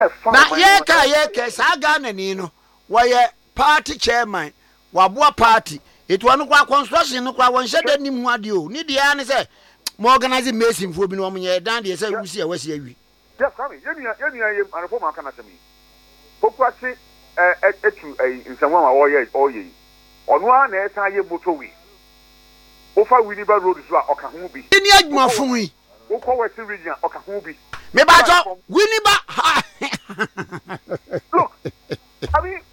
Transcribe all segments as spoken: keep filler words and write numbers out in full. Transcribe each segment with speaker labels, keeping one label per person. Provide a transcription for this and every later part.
Speaker 1: Na ye ka ye ke sa Ghana ni no wo ye party chairman waboa party it wanu kwa construction no kwa won hyede nim ho ade o ni dia ne say mo organize mason fo bi no mo ye dan de say wusi a wasi awi
Speaker 2: yes come ye nua ye nua ye anofo ma kana sami pokwase eh etu eh nsanwa ma wo ye o ye onu a na eta ye motorway ofa Winneba road so a oka ho bi
Speaker 1: ni adwuma fun yi
Speaker 2: okọ west region oka ho bi
Speaker 1: me ba jo Winneba
Speaker 2: look I mean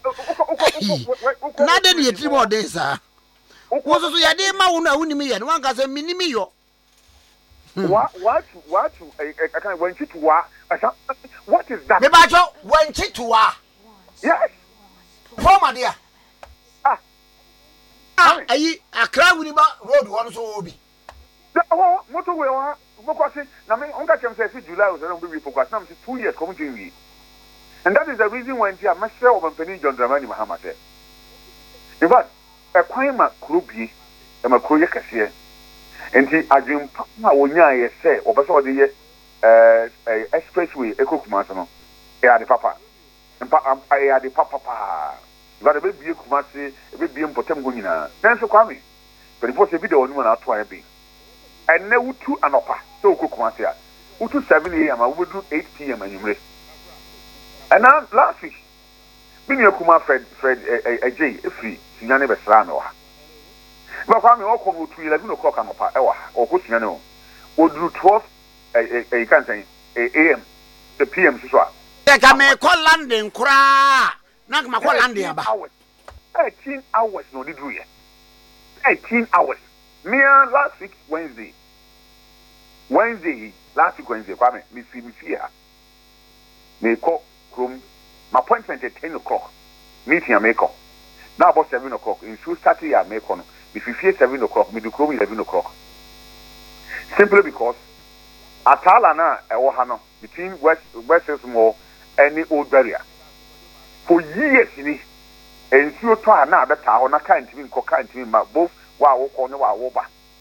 Speaker 1: na de ni etiri mo den sa wo so so ya de ma wo na woni mi ye no wan ka say minimi yo
Speaker 2: what what what I can when to wa what is that
Speaker 1: me ba jo when to wa
Speaker 2: yes
Speaker 1: former there
Speaker 2: ah
Speaker 1: ah ayi Accra Winneba road one so obi
Speaker 2: oh motorway wa because na me on ka chem say July was no be focus na me two years come to we and that is the reason why I must say of Company John Dramani Mahama say in fact a kwan ma krobie e ma kroye kase enti adwem pa ma wonya ye say obeso ode ye eh expressway ekokuma so no e ade papa mpa e ade papa pa ba be bie kuma se e be bie mpotem go nyina nanso kwame but before say video onu na ato aye be enne wutu anopa so okokuma se a wutu seven a m a wo do eight p m anyumre and now last week bini akuma Fred Fred Ajay free sinyane be sra me wa ba kwa me okọ no two eleven o'clock anopa e wa okọ sinyane o oduru twelve eh kan say a m the p m so a
Speaker 1: e ka me call landing kura na ka call landing aba
Speaker 2: eighteen hours no di duru ye eighteen hours me last week Wednesday Wednesday last week Wednesday kwa me me fi me fi ha me call from my appointment at ten o'clock. Meeting a make now about seven o'clock. In should start here make on. If you fear seven o'clock, me do chrome eleven o'clock. Simply because Atalana Ohano between West West Mall and the old barrier. For years in and so to na better on a kind to ko kind to both wow or no wow.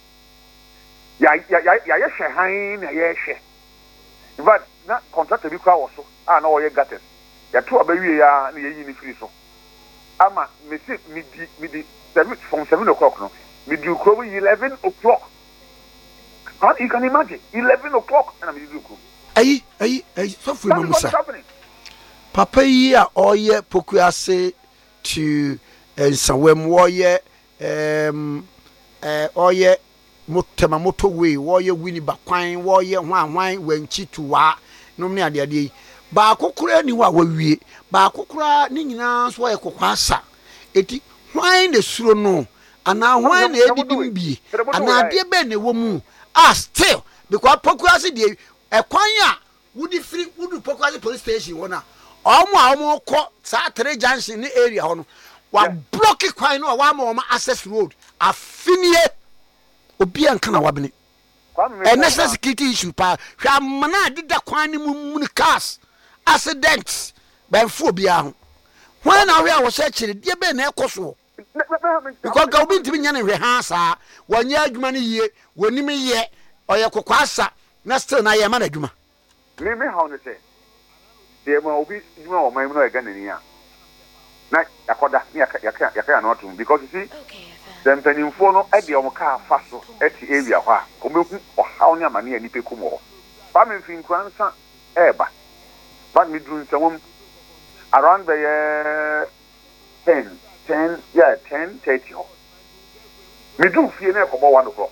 Speaker 2: Ya ya ya ya shehain ya she. But na contract bi kwa also ah na oye gates ya to abawie ya na yeyi ni free so ama me se me di me di seven from seven o'clock no me do call eleven o'clock. How you can imagine eleven o'clock and me do call
Speaker 1: ayi ayi ayi so fu no musa papa yi a oye Pokuase to ensawem woye em eh oye motema motorway woye Winneba kwan woye hwan hwan wanchi tuwa no me ade ade ba kokura ni wa wawie ba kokura ni nyina so ye kokwasa eti hwan de suro no ana hwan na edidim bi ana ade be na wo mu ah still because Pokuase de e kwan a wudi free wudu Pokuase police station wona omo a omo ko sa three junction ni area ho no wa block kwan no wa ma access road afinie obi anka na wabene a national security issue pa hwa mana dida kwan ni mu cars accidents ben fu obi ahụ hwan na we a wo se kire de be na ekoso because ga obi ntimi nya ne hwe ha saa wanya adwuma ne yie wonim ye oye kokwasa na still na ye ma na adwuma
Speaker 2: me me how ne say de ma obi adwuma o man no e ga nani a na yakoda yaka yaka yaka na otum because you see them penimfo no e de o ka fa so e ti area ho a o mehu o haw ne amane ani pe kumo ba me fin kwansa e ba ba me dun sawom around the ten ten yeah ten thirty ho me do fie na e ko bo one o'clock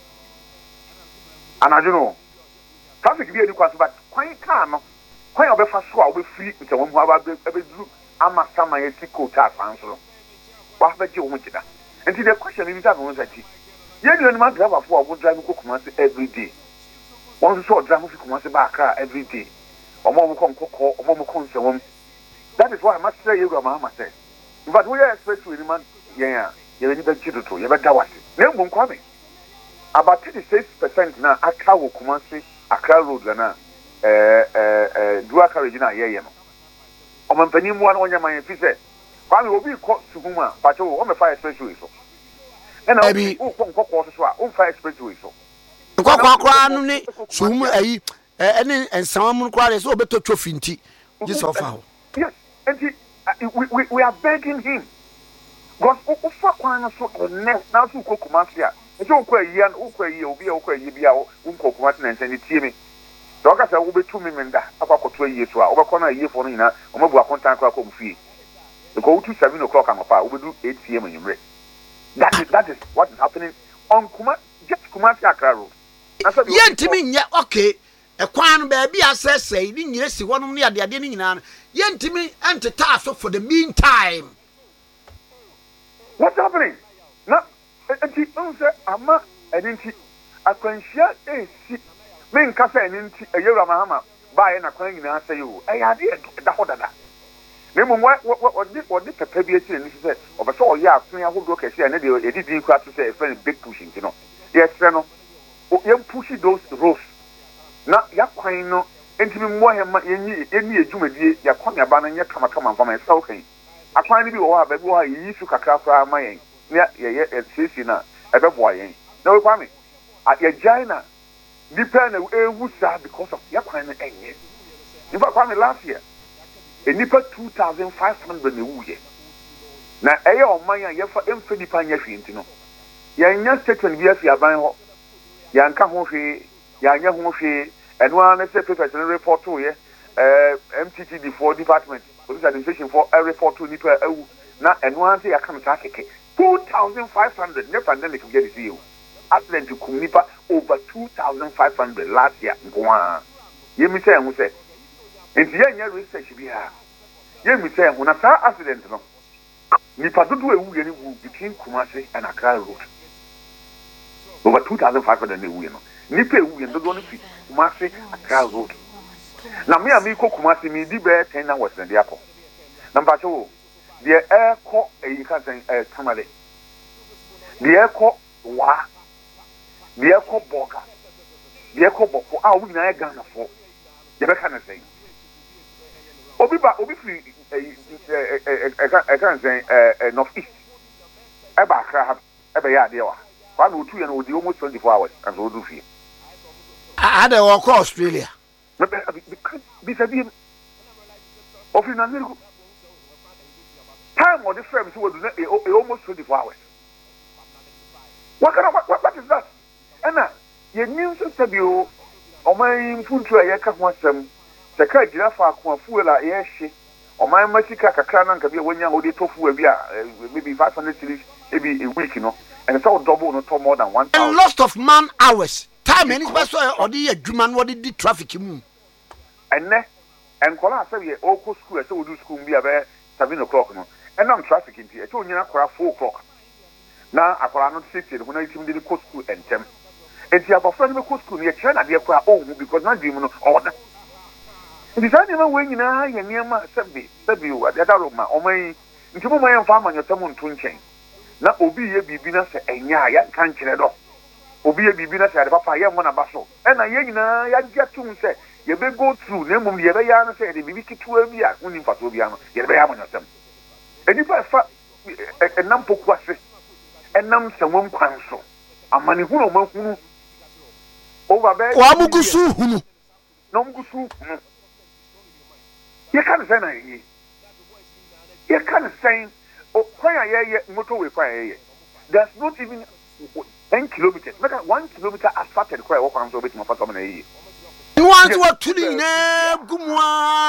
Speaker 2: anaju no traffic bi edi kwaso ba kwan car no kwan obefa so a obefiri sawom ho aba be duru ama sama ye tiko ta fanso wa ba je o mu kida. And the question is that one that you don't want to have a four would drive Kumasi every day. One saw drive Kumasi back every day. Or more come cook or more come. That is why I must say you go Mahama said. But we are especially in man, yeah, you're in the children, you're better what. No one coming. About thirty-six percent now, Accra Kumasi, Accra Road, na uh Duaka Regina, yeah, or man penny one on your mind, if he said. Kwame obi ko Suguma but o me fire expressway so na obi o ko nkoko so a o fire expressway so
Speaker 1: nkoko akra no ni sum ayi ene ensam mu kwa so obeto twofinti Just offer.
Speaker 2: Yes, and he, uh, we, we we are begging him. Because ufa kwana so ne na so ko Kumasi. Nti o kwa yi an o kwa yi obi o kwa yi bia o nko Kumasi na ntan tie me. So ka say wo betu me menda akwa koto yi so a wo be kona yi fo no nyina o mabu akontan kwa ko mfie. Because two seven o'clock anopa wo be do eight p m anwumre. That is that is what is happening on Kuma just Kumasi Accra Road.
Speaker 1: Yentimi nya okay. E kwan ba bia asese ni nyire si wonom ne ade ade ni nyina no. Yentimi enteta so for the meantime.
Speaker 2: What's happening? Na enti unse ama edinti akwanhia esi me nkasa edinti eyewura mahama baaye na kwan nyina aseye o. E ya de da hodada. Na mo wodi wodi pepe bi eti ni se obeso oye akwan ahodo kese na de edidi ku ato se e friend big pushing no. Yes no. Yem push those roads. Na ya kwan no enti mi mo hema yenyi eni edwumadie ya kwan ya ba na nye kama kama mfama e saw kan. Akwan ni bi wo ha ba bi wo ha yi su kakra fra mayen ne ye ye sisi na e be boa yen na we kwame ya China nipa na ewu sa because of ya kwan na enye in fact kwame last year e nipa two thousand five hundred na ewu ye na eye o man ya fa emfa nipa nya hwe ntino ya nya statement bi afi aban ho ya nka ho hwe ya nya ho hwe eno an se paper report to ye eh M T T D four department police administration for a report to nipa ewu na eno an se ya kan ta keke two thousand five hundred ne pandemic get this year accident to nipa over two thousand five hundred last year nkoa yemi say hu say enti ye nya research bi ha yemi say hu na sa accident no nipa dodo ewu ye ni wu between Kumasi and Accra Road over two thousand five hundred ewu ye no nipa ewu ye dodo no fi Kumasi Accra Road. Na me ami ko Kumasi mi di be ten hours na dia ko. Number two, the air ko e you can say eh tamale. The air ko wa. The air ko boga. The air ko boko ah we na Ghana for. Ye be kan say. Obi ba obi free eh eh eh kan say eh north east. E ba Accra e be ya de wa. Kwa no two ye no di almost twenty-four hours and so do free.
Speaker 1: I had a walk Australia.
Speaker 2: Bisa bi ofi na nrigo time or the frame so we do almost twenty-four hours. What kind of what, what is that? Ena ye nim so sabio oman funtu aye ka ho asem se ka girafa akon fuel a ye hye oman matika kakra na nka bi wonya ho de tofu a bi a maybe five hundred series maybe a week no and so double no to more than one thousand.
Speaker 1: And lost of man hours. Time any person or the adwuma no the traffic mu.
Speaker 2: Enne enkola say we all go school say we do school bi about seven o'clock no and am traffic nti e to nyina kora four o'clock na akola no six ho na itim de go school entem enti abofra no go school ne kire na de kora oh because na dream no order nti say na we nyina ye niam sabi sabi o ada ro ma o man nti mo man fa amanyotam nto nchen na obi ye bibi na se enya ya kan kire do obi ye bibi na se ade papa ye mo na baso e na ye nyina ya gyatum se ye be go through na mum ye be ya no say de bibi kitua bi a uni mfaso bi ano ye be ya amanyotam eni fa fa enam poku ase enam samom kwan so amani hu no mahunu over be
Speaker 1: wa mugusu hunu
Speaker 2: no mugusu hunu ye kan say na ye ye kan say o kwan ye ye motorway kwan ye there's not even ten kilometers make one kilometer asphalted kwan wo kwan so bit mo fa so na ye
Speaker 1: no one to what to na gumwa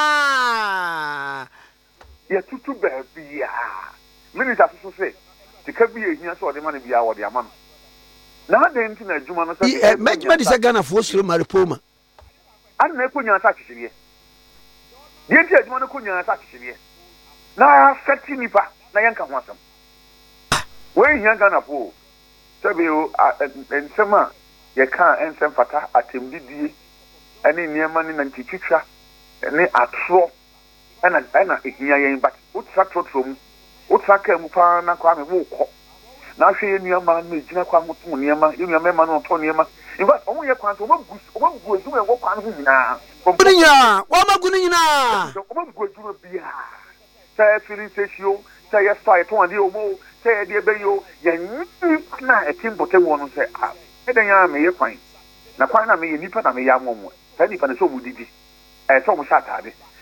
Speaker 2: ye tutu be bia minister so say the can be here so the man be our the man na den ti na adwuma no say
Speaker 1: eh me me say Ghana for suro maripoma
Speaker 2: an na ko nya sa kihire ye ti adwuma no ko nya sa kihire na fati nipa na yanka ho asam we nya Ghana for sabe o ensema ye kan ensem fata atemdidie ani niema ni na ntitwitwa ne atro ana ana ehia yen but utra trotrom utra ka mu pa na kwa me wo kɔ na hwe ye niema na ejina kwa mo to niema ye niema ma no to niema in fact omo ye kwan to omo gu omo gu ezu e wo kwa no nyina
Speaker 1: nya wa magu ni nyina
Speaker 2: omo gu ezu bia say filling station say yes fire to ande omo say de be yo ye na etim botem wo no say ah e den ya me ye kwan na kwan na me ye nipa na me ya mo mo say nipa na so mu didi eh so mo sha taade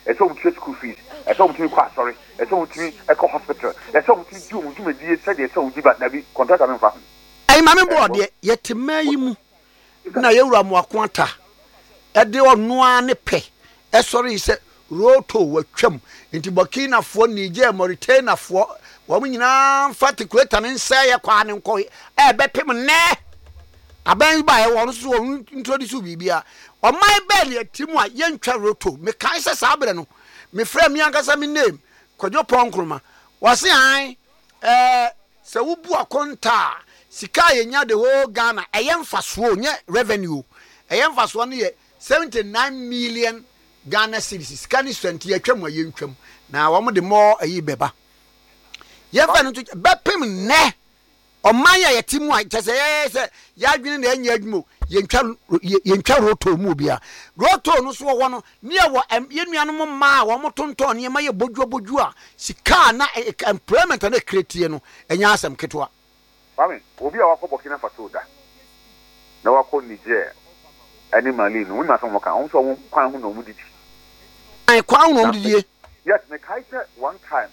Speaker 2: ɛsɛ wɔn tiri school fees ɛsɛ wɔn tiri kɔ asɔre ɛsɛ wɔn tiri ɛkɔ hospital ɛsɛ wɔn tiri di wɔn dwumadie sɛdeɛ ɛsɛ wɔn di ba nabi contractor mi nfa ho.
Speaker 1: ɛyi maame bɔ ɔdeɛ yɛte mmaa yi mu na yɛwura mu akoanta ɛde ɔnoa ne pɛ ɛsɔre yi sɛ roto watwam nti Burkinafoɔ Niger Mauritaniafoɔ wɔn nyinaa mfa tikuleta ne nsa yɛ kwa ne nkɔ ɛbɛpem nnɛ aban ba yɛ wɔn so wɔn introduce bibia ɔman bɛɛ ne atimu a yɛntwa roto mekan sɛ saa bere no me frɛ me ankasa me name Kwadwo Pɔnkroma wɔse an ɛɛ sɛ wobu akonta sika yɛnya de ho Ghana ɛyɛ mfasoɔ nyɛ revenue ɛyɛ mfasoɔ no yɛ seventy-nine million Ghana cedis sika ne sɛnti atwam a yɛntwam na wɔn de mɔ ayi bɛba yɛfa no bɛpem nnɛ ɔman yɛ yɛte mu a kyɛ sɛ sɛ yɛadwene na ɛnyɛ adwuma yɛntwa yɛntwa roto mu bia roto no so wɔ no ne yɛwɔ yɛnuanom mmaa a wɔn tontɔn nneɛma yɛ bodwo a sika na employment na kretie no ɛnyɛ asɛm ketewa.
Speaker 2: Mami obi a wakɔ Burkina Faso da na wakɔ Niger ɛne Mali no wọ́n asɔn wɔn kan wɔn nso wɔn kwan ho na wɔn didi.
Speaker 1: Ayi kwan ho na wɔn didi.
Speaker 2: Yes, me kai sɛ one time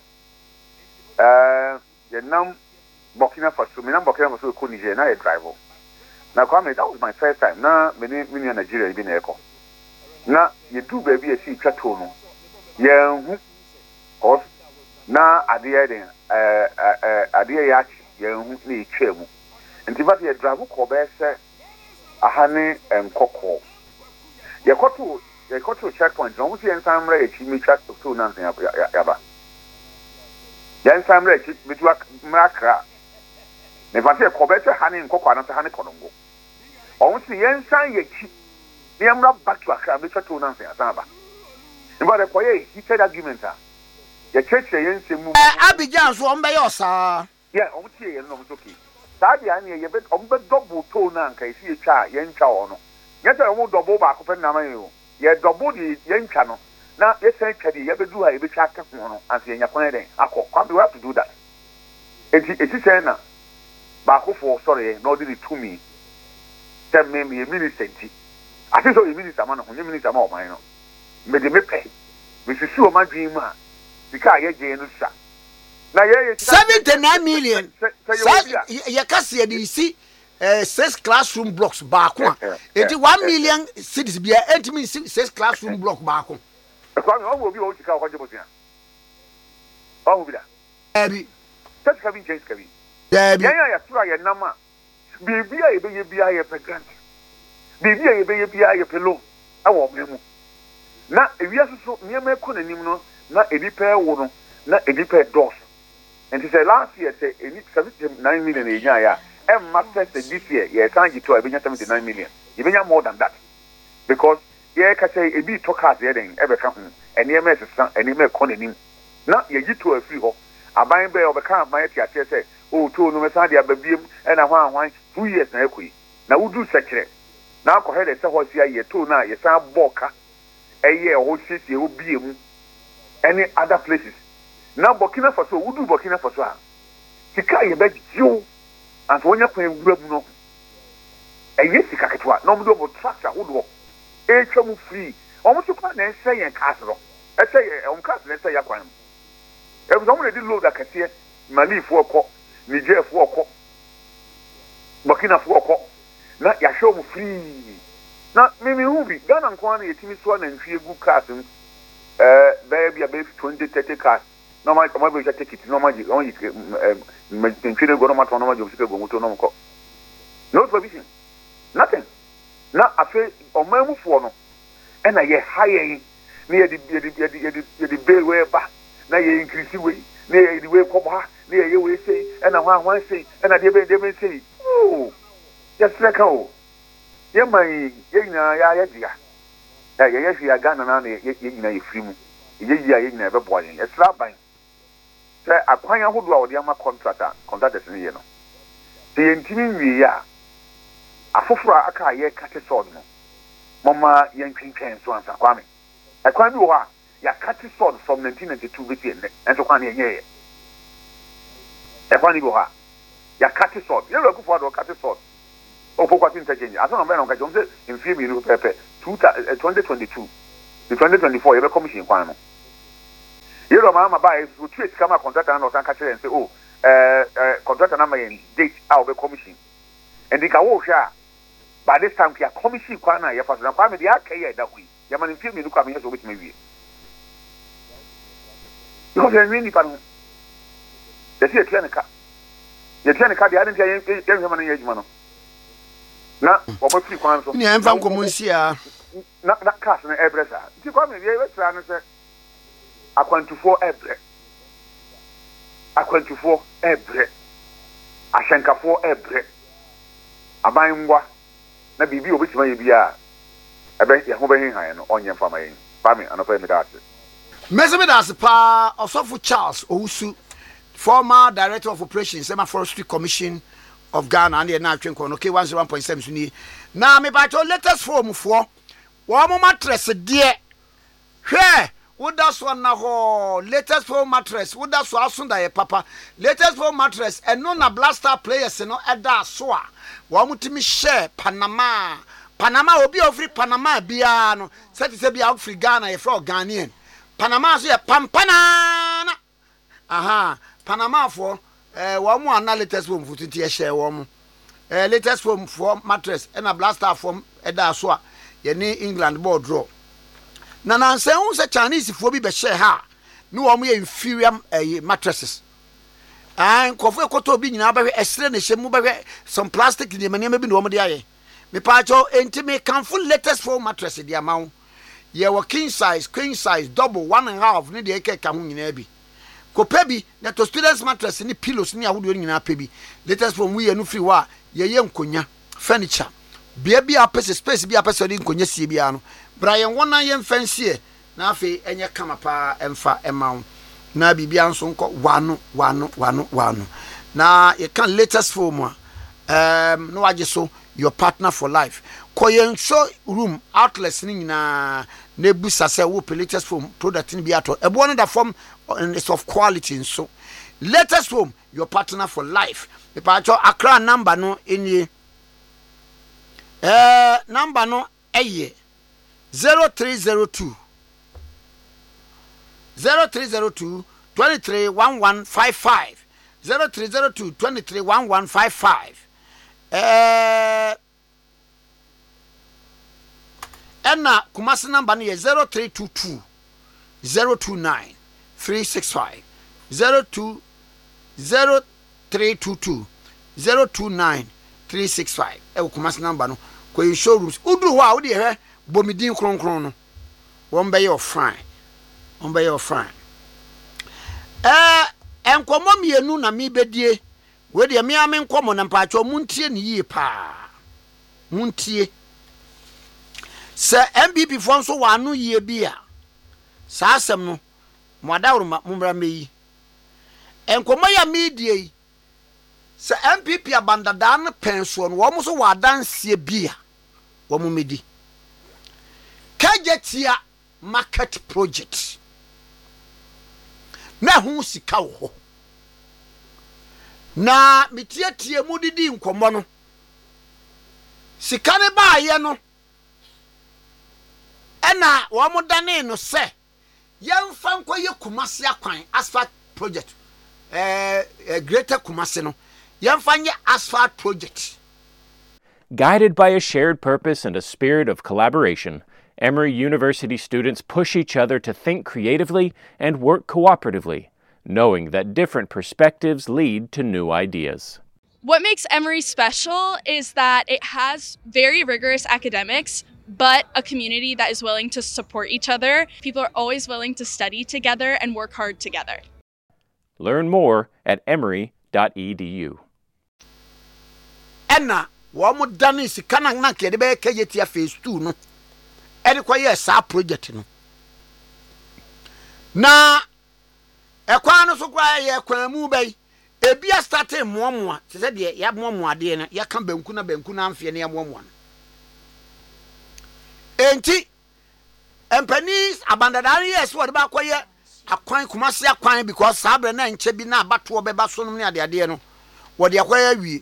Speaker 2: ɛɛ yɛ nam Burkina Faso me nam Burkina Faso kɔ Niger na yɛ drive na kwame that was my first time na me ne me nua Nigeria bi na ɛkɔ na yɛ du baabi yɛ si twa to no yɛn ho kɔs na adeɛ den ɛɛ ɛɛ adeɛ yɛ akyi yɛn ho na yɛtwa mu nti ba yɛ drive kɔ bɛyɛ sɛ aha ne nkɔkɔ yɛkɔto yɛkɔto checkpoint na wɔn si yɛn nsan mmerɛ akyi metwa to na nsan yaba yɛn nsan mmerɛ akyi metu mmerɛ akra na fa sɛ kɔ bɛyɛ sɛ ha ne nkɔkɔ anasa ha ne kɔnɔngo wɔn si yɛn nsan yɛ akyi ne yɛn mmerɛ back to akra metwa to na nsan asan aba nipa de kɔ yɛ heated argument a yɛkyerɛkyerɛ yɛn nsɛm mu.
Speaker 1: ɛɛ Abidjan so wɔn bɛyɛ ɔsaa.
Speaker 2: yɛ wɔn tie yɛn no wɔn so kii. saa deɛ ani yɛ bɛ ɔmo bɛ dɔbɔ too na nka esi etwa a yɛn twa wɔn no nyɛ sɛ ɔmo dɔbɔ baako pɛ nam yɛ o yɛ dɔbɔ deɛ yɛn twa no na yɛsɛn twa deɛ yɛbɛdu ha yɛbɛtwa aka ho no ansi yɛn nyakɔn yɛ dɛn akɔ kwame we have to do that eti esi sɛn na baako fo sɔrɔ yɛ na ɔde ne tumi sɛ mmɛn mi yɛ minista nti ase sɛ ɔyɛ minista ma no ho nyɛ minista ma ɔman no mɛde me pɛ mesisi ɔmo adwene mu a sika a yɛgye no sa.
Speaker 1: seventy-nine million yɛ kasi yɛ de si six classroom blocks baako a eti one million cities bia entimi six classroom block baako.
Speaker 2: ɛkwan mi ɔmo obi wɔ sika ɔkɔgye bɔ tia ɔmo bi da.
Speaker 1: daabi.
Speaker 2: sɛ sika bi nkyɛn sika bi.
Speaker 1: daabi.
Speaker 2: yɛn a yɛsoro a yɛ nam a biribi a yɛbɛyɛ bia yɛ pɛ grant biribi a yɛbɛyɛ bia yɛ pɛ loan ɛwɔ ɔmo mu na ewia soso nneɛma ɛkɔ n'anim no na ebi pɛ ɛwo no na ebi pɛ dɔɔso. And he said last year, say, seventy-nine million a year, and master said this year, yeah, can't you to a seventy-nine million. You may have more than that. Because, yeah, can say, a bit talk has the ending, ever come, and the M S and the M S calling him. Not you to a free hole. A buying bay of a car, my tia say, oh, two no matter the baby, and I want one, two years na equi. Now, we do such a now, go ahead and say, what's your year two now, you sound boka, a year, old city, will be any other places. Now Burkina Faso, who do Burkina Faso? Sika ye be you, and when you play grab no. And yes, Sika Ketwa, no more about tractor, who do a chum free. Almost you can't say and castle. I say, on castle, let's say, Yaquam. There was only a little load I can see Mali for a cop, Niger for a cop, Burkina for a cop. Not your show free. Now, maybe who be Ghana and Kwan, a Timmy Swan and three good cars, uh, baby, a baby twenty, thirty cars. No, my my take it. No, my only maintain go no matter no job go moto no ko. No provision. Nothing. Na afi o mamu fo no. E na ye high na ye di ye di ye di ye di bail we ba. Na ye increase we. Na ye di we ko ba. Na ye we say e na hwan hwan say e na de be de be say. Oh. Just like how. Ye man ye nyina ya ya dia. Ya ye ye hia Ghana na na ye nyina ye free mu. Ye ye ye nyina be boy. E sra ban. Say akwanya hodo a wode ama contractor contractors ne ye no the ntimi wie ya afoforo aka ye kate sword no mama ye ntwentwen so ansa kwame akwan bi wo ha ya kate sword from nineteen ninety-two bi tie ne enso kwan ne ye ye akwan bi wo ha ya kate sword ye reku for do kate sword o pokwa tin interchange aso no be no ka jom se mfie mi no pepe twenty twenty-two the twenty twenty-four yɛbɛ commission kwan no yɛrɛ ɔma ama baa yɛ so tue sika ma contractor na ɔsan ka kyerɛ yɛn sɛ o ɛɛ ɛɛ contractor na ma yɛn date a ɔbɛ commission ɛnti ka wo hwɛ a by this time kia commission kwan na yɛfa so na kwan mi de aka yɛ ɛda hɔ yi yɛma ne mfie mmienu kɔ a menyɛ sɛ ɔbɛtumi awie because yɛn nwi nipa no yɛsi yɛtua ne ka yɛtua ne ka deɛ adi nti yɛn yɛn hwɛ ma ne yɛ adwuma no na ɔbɛ firi kwan so
Speaker 1: ne yɛn fa nkɔmɔ nsia
Speaker 2: na na cars na ɛbrɛ saa nti kwan mi yɛ bɛtira no sɛ akwantufoɔ ɛbrɛ akwantufoɔ ɛbrɛ ahyɛnkafoɔ ɛbrɛ aban ngwa na biribi obetuma yɛ bia ɛbɛ yɛ ho bɛhin han no ɔnyɛ mfama yɛn fami anɔpɛ mi da ase
Speaker 1: meseme da ase pa Osofo Charles Owusu former director of operations Sema Forestry Commission of Ghana and the na atwen kono K one oh one point seven so ni na me ba to latest form for wo mo mattress de hwɛ woda so na ho latest form mattress woda so asunda ye papa latest form mattress eno na blaster players no eda so a wo mo timi share Panama Panama obi ofri Panama bia no seti se bia ofri Ghana ye fra Ghanaian Panama so ye pampana aha Panama for eh wo mo ana latest form futu tie share wo mo eh latest form for mattress and a blaster form eda so a ye ni England ball draw na na nse hu se Chinese fo bi be share ha no wo mo ye inferior eh, mattresses an kofo ekoto bi nyina ba hwe esre ne hye mu ba hwe some plastic ni mane ma bi no wo mo de aye me pa cho enti me can full latest form mattress di amawo ye wo king size queen size double one and a half ni de eke ka hu nyina bi kope bi na to students mattress ni pillows ni ahodo nyina pe bi latest form we ye no free wa ye ye nkonya furniture bia bia pese space bia pese di nkonya sie bia no Brian wona ye mfansie na afi enye kama pa emfa emawo na bibia nso nko wano wano wano wano na ye kan latest form um no waje so your partner for life koyen show room outlets ni nyina na busa se wo latest form product ni bia to ebo no da form is of quality so latest form your partner for life me pa cho Accra number no eni eh number no eye zero three zero two zero three zero two two three one one five five zero three zero two two three one one five five eh enna Kumasi number no zero three two two zero two nine three six five zero two zero three two two zero two nine three six five e Kumasi number no ko showrooms udu ho a wo de he bomidin kronkron no won be your fine won be your fine eh enkomo mienu na mi bedie we de me ame nkomo na mpacho muntie ne yie pa muntie se M B P fo nso wa no yie bia sa asem no moadawroma mumbra meyi enkomo ya media se M P P abandada no penso no wo mo so wa danse bia wo mo medi Kajetia market project na hu sika wo na mitietie mudidi nkomo no sika ne baaye no ena wo mo dane no se yemfa nkoye Kumasi akwan asphalt project eh, eh greater Kumasi no yemfa nye asphalt project.
Speaker 3: Guided by a shared purpose and a spirit of collaboration, Emory University students push each other to think creatively and work cooperatively, knowing that different perspectives lead to new ideas.
Speaker 4: What makes Emory special is that it has very rigorous academics, but a community that is willing to support each other. People are always willing to study together and work hard together.
Speaker 3: Learn more at emory dot e d u.
Speaker 1: Enna, wo mo dane sika na na ke de be Kajetia phase two no. Eri kwa ye sa project no na ekwa no so kwa ye kwa mu bai ebi a start moamoa se se de ya moamoa de no ya ka banku na banku na amfe ne ya moamoa enti empani abandadari yes wo de ba kwa ye akwan Kumasi akwan because sabre na nche bi na abato beba so no ne ade ade no wo de akwa ya wie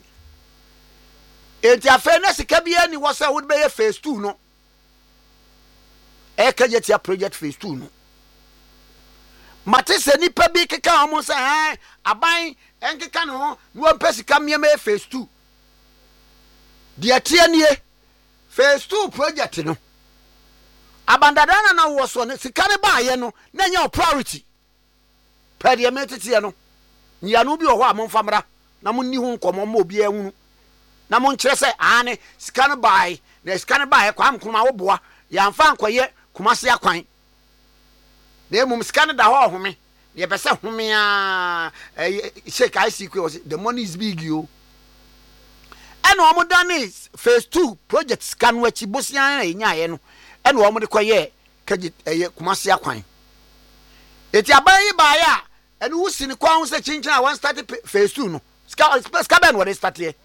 Speaker 1: enti afa na sika bi ani wo se wo de be ye phase two no e kajetia project phase two no mate se nipa bi keka omo se eh aban enkeka ne ho no pesika miema phase two dia tie nie phase two project no abandadana na wo so ne sika ne baaye no na nya priority pa dia metete no nya no bi wo ho amomfamra na munni hu nkomo ma obi ehunu na mon kire se ane sika ne baaye na sika ne baaye kwa amkoma wo boa ya mfa nkoye kumase akwan na mum sika ne da ho home ye pese home a shake I see the money is big yo and omo done phase two project scan wachi bosian na nya ye no and omo de koye kaje eye kumase akwan eti aban yi ba ya and who sin kwa hu se chinchina one start phase two no ska ska ben what start here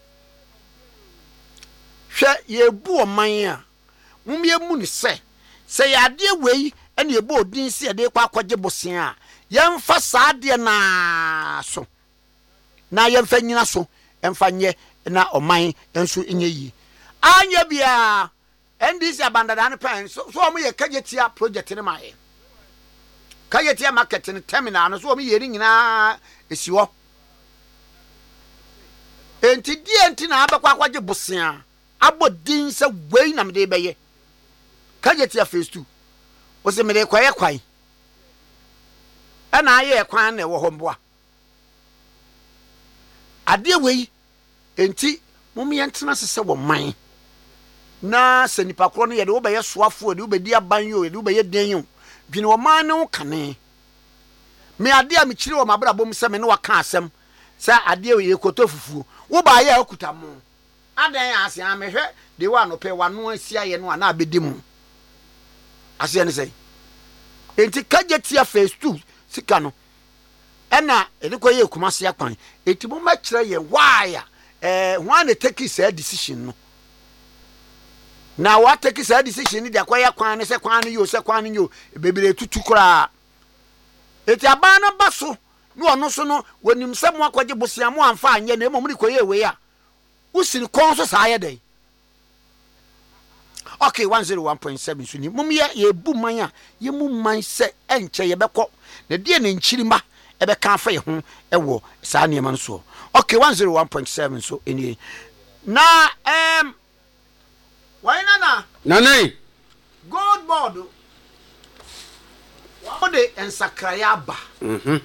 Speaker 1: hwe ye bu oman a mum ye mu ni se se ya de wei ene ye bo odin se de kwa akwaje bosian a yemfa saade na so na yemfa nyina so emfa nye na oman enso enye yi anya bia N D C abandada ne pan so so omo ye kajetia project ne mae kajetia market ne terminal no so omo ye ni nyina esiwo enti die enti na abekwa kwaje bosian abodin se wei na mede beye kajetia phase two o se mede kwaye kwan ana aye kwan na wo homboa ade wei enti mum ye ntena sese wo man na se nipa kro no ye de wo beye soafo de wo bedi aban yo de wo beye den yo dwene wo man no kane me ade a me kire wo mabra bom se me no waka asem se ade ye koto fufuo wo ba ye akuta mo adan ase amehwe de wa no pe wa no asia ye no na abedi mu ase ne sei enti kajetia phase two sika no ena ediko ye kumase akwan enti mo ma kire ye why eh who na take a decision no na what take a decision ni de akwaya kwan ne se kwan no yo se kwan no yo bebere tutu kra eti aba na baso no ono so no wonim se mo akwaje bosia mo amfa anye na emom ni koye we a usiri kon so sa ye den okay one oh one point seven so ni mum ye ye bu man a ye mu man se enche ye bekọ na die na nchirima ebe kan fa ye ho ewo sa ne man so okay one oh one point seven so eni na em why na na
Speaker 5: nanai
Speaker 1: gold board wa de ensakraya ba
Speaker 5: mhm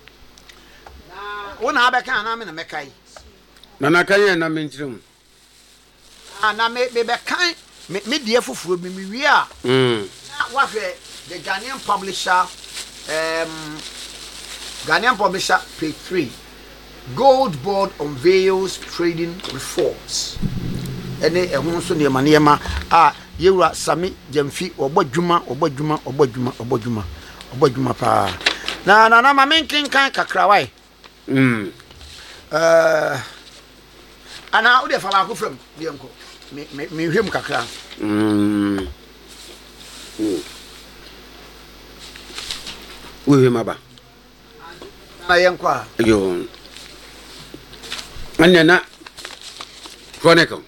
Speaker 1: na wona abeka na me na mekai
Speaker 5: nana kan na me ntirim
Speaker 1: ana me be bekan me die fufuro bi mi wi a
Speaker 5: mm
Speaker 1: na wa hwe the Ghanaian publisher um Ghanaian publisher page three gold board unveils trading reforms ene ehun so ne manema a yewura Sami Jamfi obodwuma obodwuma obodwuma obodwuma obodwuma pa na na na ma menkin kan kakra wai
Speaker 5: mm
Speaker 1: eh ana ode fa ba ko from bi enko me me hwem kakra
Speaker 5: mm we maba
Speaker 1: ayen kwa
Speaker 5: yo anena chronicle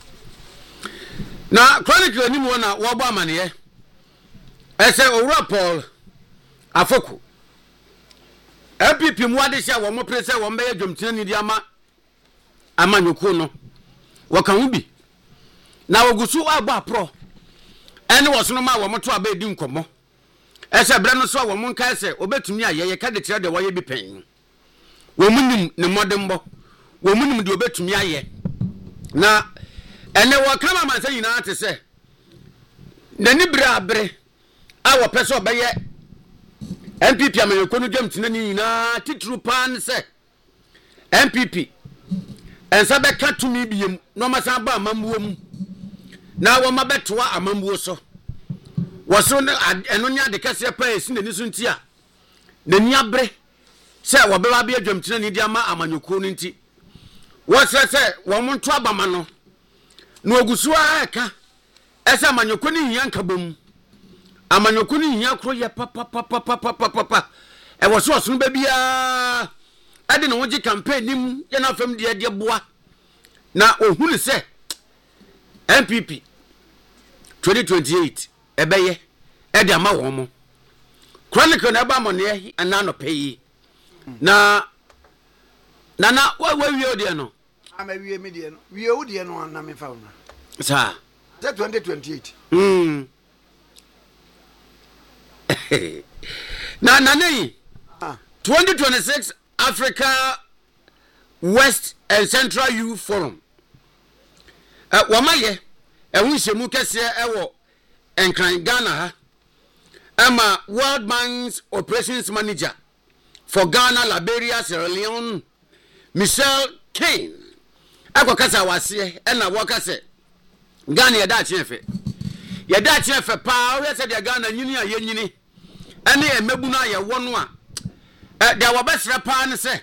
Speaker 5: na chronicle ni mo na wo gba amane ese owura Paul Afoku M P P mu ade sia wo mo prese wo mbe dwomtina ni diama amanyoko no wo kan ubi na wogusu agba pro ene wo sono ma wo mo to aba edi nkomo ese bre no so wo mo nka ese obetumi ayeye ka de kire de wo ye bi pen wo munim ne modembo wo munim de obetumi aye na ene wo kama man se nyina ate se nani bra bre a wo pese obeye M P P amanyoko no dwamtina ni nyina titru pan se M P P ensa be ka tumi biem no masa ba amambuo mu na wo mabetoa amambuo so wo so eno nya de kase pa esi nani so nti a nani abre se wo be ba be adwamtina ni dia ma amanyoko no nti wo se se wo monto abama no no ogusu aka esa amanyoko ni hia nkabom amanyoko ni hia kro ye papa papa papa papa e wo so so ba bia ade no wogi campaign nim ye na fam de de boa na ohunu se M P P twenty twenty-eight ebeye e de ama wo mo chronicle na ba mo ne ana no pay na na na wa wa wie ode no
Speaker 1: ama wie me de no wie wo de no na me fa una
Speaker 5: sa
Speaker 1: the twenty twenty-eight
Speaker 5: mm na na nei ah twenty twenty-six Africa West and Central Youth Forum eh wa maye e hu shemu kese e wo enkran Ghana ha ama World Bank's Operations Manager for Ghana, Liberia, Sierra Leone, Michelle Kane. Ako kasa wase e na wo kase Ghana yeda chefe. Yeda chefe pa o yese de Ghana nyini a yenyini. Ene e mebu na ye wono a e de wo besre pa ne se.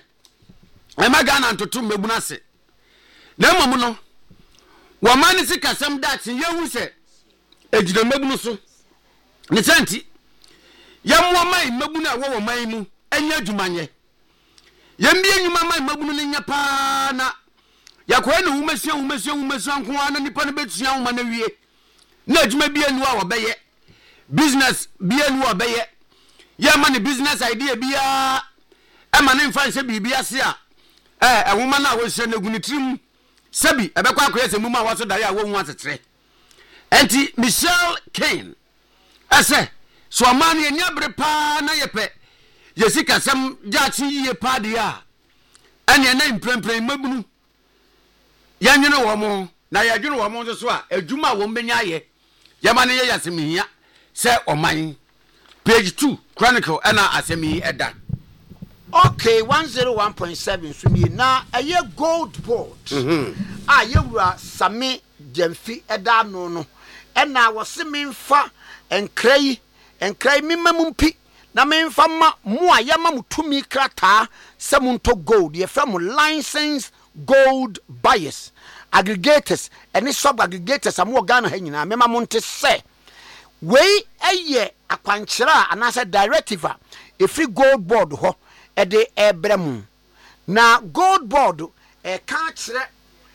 Speaker 5: E ma Ghana ntoto mebu na se. Na mamu no wo mani si kasam da che yehu se ejide mebu no so. Ne santi yamwo mai mebu na wo wo mai mu enya dwumanye. Yembie nyuma mai mebu no nya pa na yakwa ne wumasia wumasia wumasia nko ana nipa ne betua wuma na wie na adwuma bia nu a wobeye business bia nu obeye ya ma ne business idea bia e ma ne mfa nse bibia se a eh ehuma na wo hye na guni trim sabi ebekwa akoye se muma waso dare a wo hu atetere enti Michelle Kane ase so amane enya bre pa na yepe yesika sam jachi yiye pa de a ene na imprempren mabunu yanyene wo mo na yadwene wo mo so a adwuma wo mbenya ye yama ne ye yasemihia se oman page two chronicle ana asemi eda
Speaker 1: okay one oh one point seven so mi na aye gold board mhm a yewura same Jemfi eda no no ena wo se memfa enkrai enkrai mimamumpi na memfa ma mu a yama mutumi krata se munto gold ye fa mu license gold buyers aggregators any sub aggregators am Ghana ha nyina mema monte se we eye akwankyera anase directive e free gold board ho e de ebremu na gold board e ka kire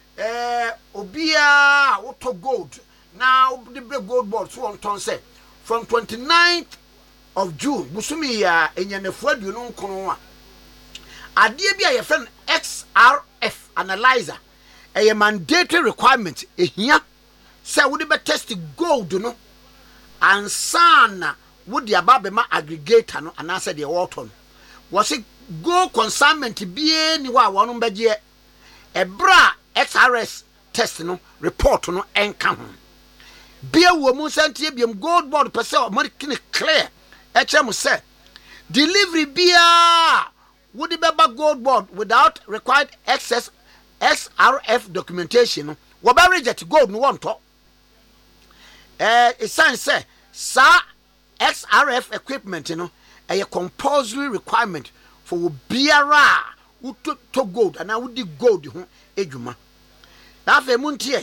Speaker 1: eh obia woto gold na the gold board so on ton say from twenty-ninth of June busumi ya enyanefu adu no nkono a ade bia ye friend X R F analyzer a mandatory requirement ehia say would be test gold no ansana would the ababema aggregator no anase the water was it gold consignment bie ni wa wonu beje ebra X R S test no report no enka ho bia wo mu santie biem gold board pese o mo clear e chem say delivery bia would be gold board without required excess X R F documentation no wo ba reject gold no want to eh it sign say sa X R F equipment no a compulsory requirement for biara who to gold and I would di gold ho edwuma na fe muntie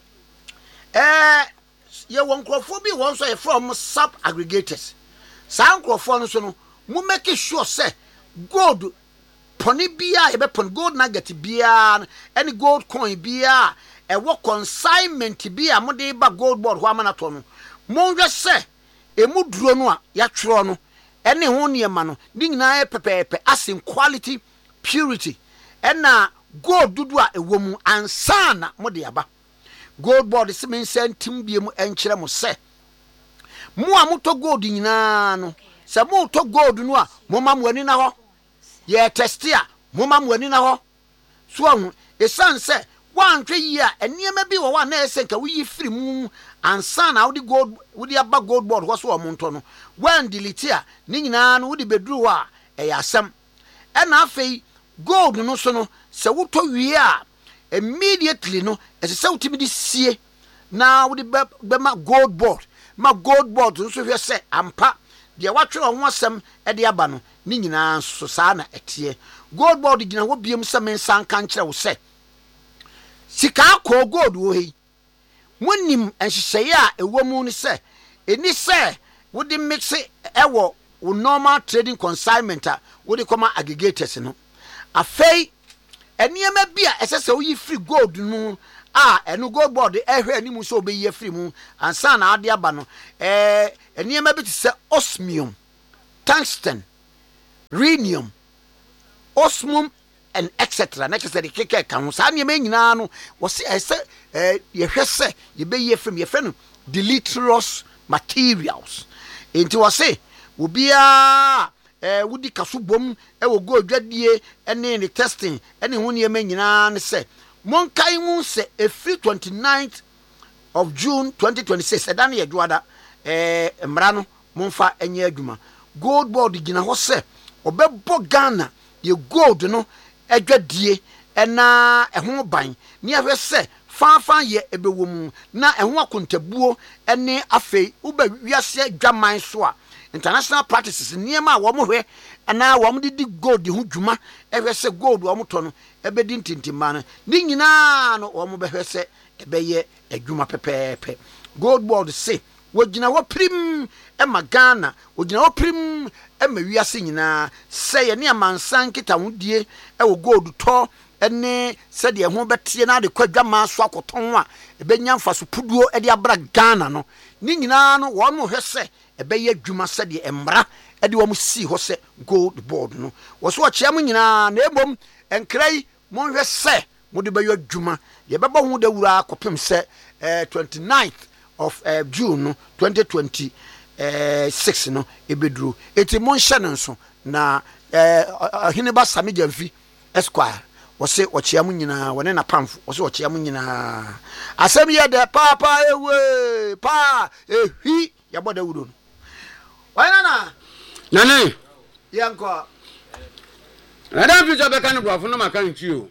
Speaker 1: eh ye won krofo bi won so e from sub aggregators sa krofo no so no mu make sure say gold pony bia e be pon gold nugget bia any gold coin bia e wo consignment bia mo de ba gold board ho amana to no mo hwe se e mu duro no a ya twero no ene ho ne ma no ni nyina e pepepe as in quality purity ena gold dudu a ewo mu ansana mo de aba gold board se men sentim bia mu enkere mo se mo a mo to gold nyina no se mo to gold no a mo ma mo ani na ho ye testia mo ma mo ani na ho so ahu esan se wan twe yi a eniema bi wo wa na esenka wo yi firi mu ansana wo di gold wo di aba gold board ho so o mo nto no wan delete a ni nyina no wo di bedru ho a e ya asem e na afei gold no so no se wo to wie a immediately no e se wo timi di sie na wo di be ma gold board ma gold board so hwe se ampa de watwere ho asem e de aba no ni nyina so saa na etie gold board gina wo biem se men san kan kire wo se sika ko gold wo hei wonim enhyehyeye a ewo mu ni se eni se wo di mix ewo wo normal trading consignment a wo di koma aggregators no afei eniema bia esese wo yi free gold no a eno gold board ehwe animu so obeyi afiri mu ansa na ade aba no eh eniema bi te se osmium, tungsten, rhenium, osmium and etc. Next say the keke kan ho sa niema nyina no wo se ese eh ye hwese ye beyi afiri ye fe no deleterious materials. Enti wo se obia eh wudi kaso bom e wo go dwadie ene ne testing ene ho niema nyina ne se monkai mu se every twenty-ninth of June twenty twenty-six edan ye dwada eh mra no monfa enye adwuma gold board gina ho se obebbo Ghana ye gold no adwadie ena eho ban ni ahwe se fanfan ye ebewo mu na eho akontabuo ene afei uba wiase adwaman so a international practices niema a wo mo hwe ana wo mo didi gold ho dwuma ehwe se gold wo mo to no ebedi ntintimma no ni nyina no wo mo behwe se ebeye adwuma pepepe gold board se wogina wo prim ema Ghana wogina wo prim ema wiase nyina se ye ne amansan kita hodie e wo gold to ene se de ho betie na de kwadwama so akoton a ebenya mfa so puduo e de abra Ghana no ni nyina no wo mo hwe se ebeye adwuma se de emra e de wo mo si ho se gold board no wo so chia mo nyina na ebom enkrai mo hwe se mo de beyo adwuma ye beba ho da wura akopem se eh twenty-ninth of uh, June no twenty twenty-six no ebedru eti mo nhye no so na eh Ahineba Sami Jamfi Esquire wo se wo chia mo nyina wone na pamfo wo se wo chia mo nyina asem ye de papa ewe pa ehi ya boda wuro no wana na
Speaker 5: nane
Speaker 1: yanko
Speaker 5: adam fi so be kan brofo no maka nchi o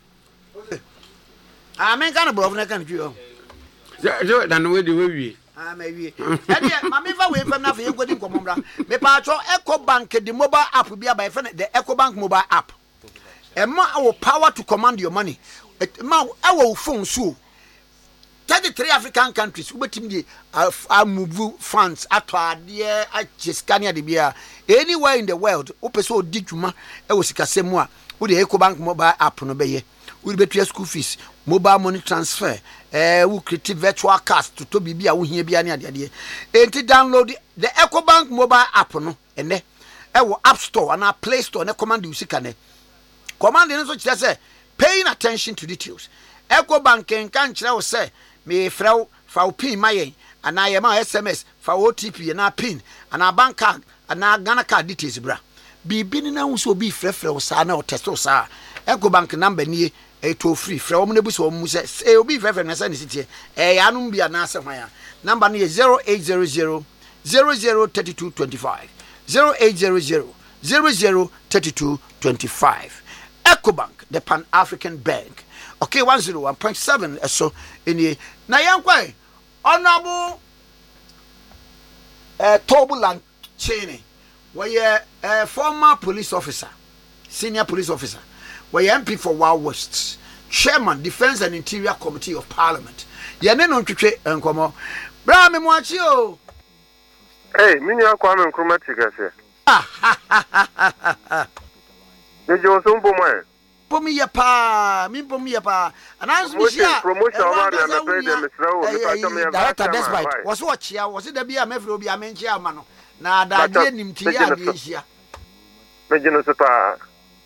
Speaker 1: amen kan brofo no kan nchi o
Speaker 5: je dan we de we wie
Speaker 1: ah ma wie e de ma me fa we fam na fa yegodi nkomomra me pa cho Eco Bank the mobile app bi aba fa the Eco Bank mobile app e ma our power to command your money e ma our phone so thirty-three African countries ubetim di a move funds ato ade a Scania de bia anywhere in the world opeso di dwuma e wo sikasemu a wo de Eco Bank mobile app no beye wo be tua school fees mobile money transfer eh wo create virtual cards to to bibia wo hia bia ne ade ade enti download the Eco Bank mobile app no ene e wo App Store and Play Store na command usika ne command ne so kire say paying attention to details. Eco Bank kan kire wo say me frau fa pin mayen ana ye ma S M S fa O T P na pin ana bank card ana Ghana card details bra bibi ni na wo so bi frefre wo sa na o test wo sa Eco Bank number ni e to free frɛ wo mo nebu so mo se e obi frefre na sa ni sitie e ya no bia na se hwan ya number ni zero eight zero zero zero zero three two two five zero eight zero zero zero zero three two two five. Eco Bank, the Pan African Bank. Okay, one oh one point seven so in na yankwa honorable eh Tobulan Cheney where a former police officer, senior police officer, where M P for Wild West, chairman Defense and Interior Committee of Parliament. Yene no twetwe enkomo bra me moachi o
Speaker 6: eh mini akwa me nkruma tigase ne jo so mbo mo
Speaker 1: pomi ye pa mi pomi ye pa ananso mi sia
Speaker 6: promotion over na pay dem misrawo mi pa to me
Speaker 1: director despite was what chia was da bia mefre obi amenchi ama no na da de nimti ya de sia
Speaker 6: me jeno so pa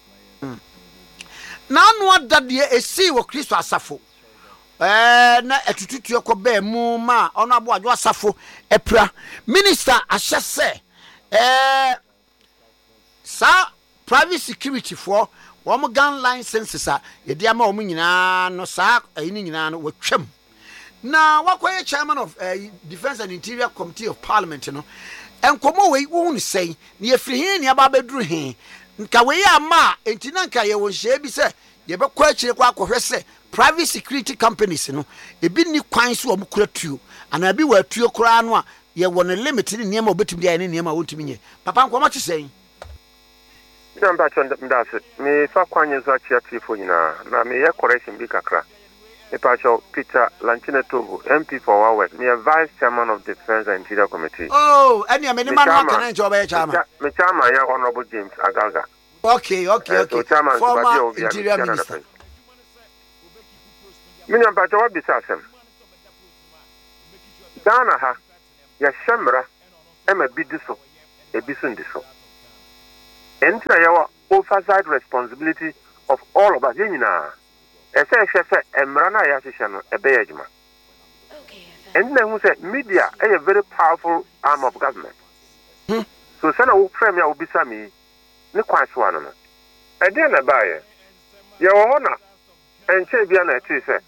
Speaker 1: na no adade esi wo Kristo asafo eh na etututu ekoba mu ma ono abo adwo asafo epra minister ahye se eh sa private security for wom gun licenses a yedi ama wom nyina no sa ayini nyina no watwam na wakoye chairman of uh, Defense and Interior Committee of Parliament no enkomo we wo hu sei na yefiri hin ne aba beduru hin nka we ama entina nka ye won hye bi se ye be kwa akire kwa akohwe se private security companies no ebi ni kwan so wom kura tuo ana bi wa tuo kura no a ye won limit ni niam obetumi dia ne niam a wontumi nye papa nkomo che sei
Speaker 6: namba chonda ndase me fa kwanye zo achia tifo nyina na me ye correction bi kakra me pa cho Peter Lanchine Togo M P for Wawet me vice chairman of Defense and Interior Committee.
Speaker 1: Oh any me ni man kan enjo be chairman
Speaker 6: me chairman ya honorable James Agaga.
Speaker 1: Okay okay okay
Speaker 6: uh, so
Speaker 1: former Interior Minister
Speaker 6: Minya mpacha wa bisa asem. Ghana ha ya shamra ema bidiso e bisu ndiso. Enti na yawa oversight responsibility of all of us yenyina. Ese ehwe emra na ya hwehwe no ebe ya adwuma. Enti na hu say media is a very powerful arm of government. Hmm. So sana wo frame ya obisa mi ne kwan so ano no. Ede na baaye. Ya wo ho na enche bia na eti se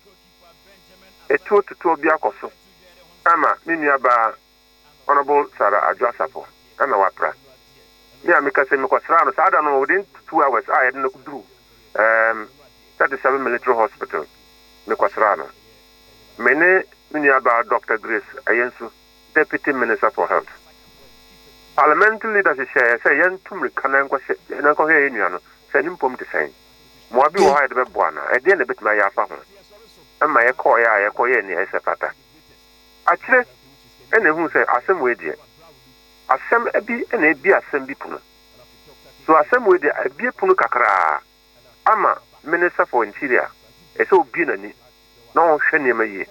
Speaker 6: etu tutu obi akoso. Ama minua ba honorable Sarah Adjwasapo ana wapra. Me amika se me kwasra no sada no within two hours I had no dru. Um thirty-seven military hospital. Me kwasra no. Mene minua ba Doctor Grace Ayensu, Deputy Minister for Health. Parliamentary leaders share say yen tumri kanan kwa na ko he enua no. Se nimpom te sen. Mo abi wo ha de beboa na. E de na betima ya afa ho. Ama ye ko ya ye ko ye ni ese pata. Achire ene hu se asem we die. Asem abi ene bi asem bi puno. So asem we die abi puno kakra. Ama Minister for Interior e so obi na ni. Na o hwe ne maye.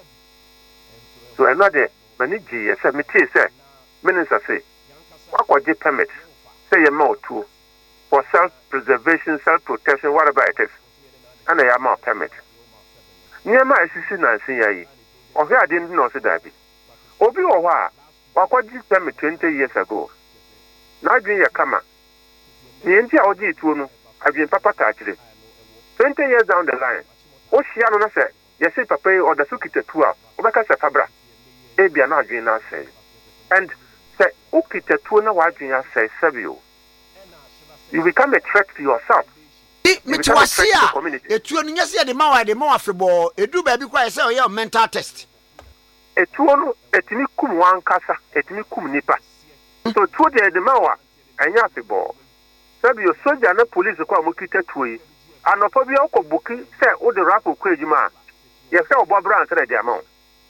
Speaker 6: So another manage ye se meti se minister say akwaje permit say ye ma otu for self preservation, self protection, whatever it is. And I am a permit. Near my sister Nancy Yayi, or here I didn't know so that. Obi or wa, wakwaji permit twenty years ago. Now do your kama. The entire Oji Tuno, I've been papa touched. Twenty years down the line, what she anna said, yes, papa or the Sukita Tua, Obaka Fabra, Abia not doing us say. And say, Ukita Tuna, why do you say, Savio? You become a threat to yourself.
Speaker 1: Mitwasia, a two years the Mawa, the Mawa Fribo, a do baby quite say your mental test.
Speaker 6: A two etinikum one casa, etinikum nipa. So two days the Mawa, and Yafibo. Sabi your soldier and the police are mukita tui, and a phobia of booking, say, all the rap of crazy man. Yes, how Bob Brown said the amount.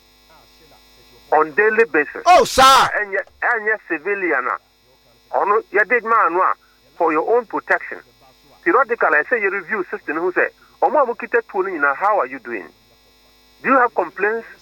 Speaker 6: On daily basis.
Speaker 1: Oh, sir,
Speaker 6: and yet, and yet, civilian. On your dead man, for your own protection. Periodically, I say you review system who say, Oma Mukita Tuni, how are you doing? Do you have complaints